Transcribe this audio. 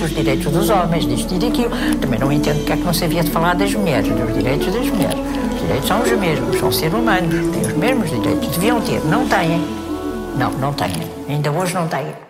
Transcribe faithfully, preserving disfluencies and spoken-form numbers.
dos direitos dos homens, disto e daquilo. Também não entendo porque é que não se havia de falar das mulheres, dos direitos das mulheres. Os direitos são os mesmos, são seres humanos, têm os mesmos direitos. Deviam ter, não têm. Não, não têm. Ainda hoje não têm.